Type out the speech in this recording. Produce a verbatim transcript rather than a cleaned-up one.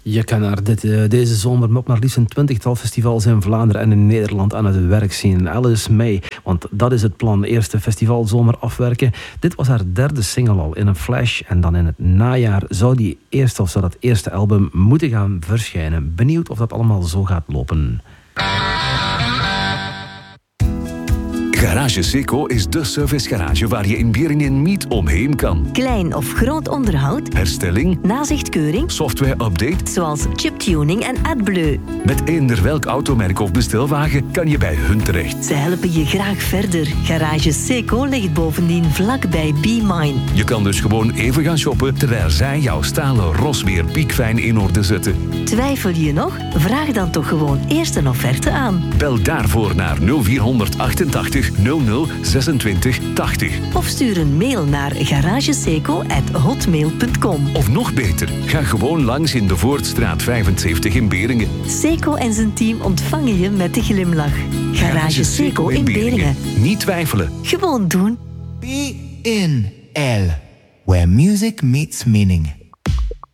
Je kan er dit, uh, deze zomer op maar liefst een twintigtal festivals in Vlaanderen en in Nederland aan het werk zien. Alice May, want dat is het plan. Eerste festivalzomer afwerken. Dit was haar derde single al in een flash. En dan in het najaar zou die eerste of zou dat eerste album moeten gaan verschijnen. Benieuwd of dat allemaal zo gaat lopen. Garage Seco is de servicegarage waar je in Beringen niet omheen kan. Klein of groot onderhoud, herstelling, nazichtkeuring, software-update, zoals chiptuning en AdBleu. Met eender welk automerk of bestelwagen kan je bij hun terecht. Ze helpen je graag verder. Garage Seco ligt bovendien vlak bij B-Mine. Je kan dus gewoon even gaan shoppen terwijl zij jouw stalen ros weer piekfijn in orde zetten. Twijfel je nog? Vraag dan toch gewoon eerst een offerte aan. Bel daarvoor naar nul vier achtentachtig nul nul zesentwintig tachtig. Of stuur een mail naar garageseco at hotmail punt com. Of nog beter, ga gewoon langs in de Voortstraat vijfenzeventig in Beringen. Seco en zijn team ontvangen je met de glimlach. Garage Seco in Beringen. Niet twijfelen. Gewoon doen. B N L, where music meets meaning.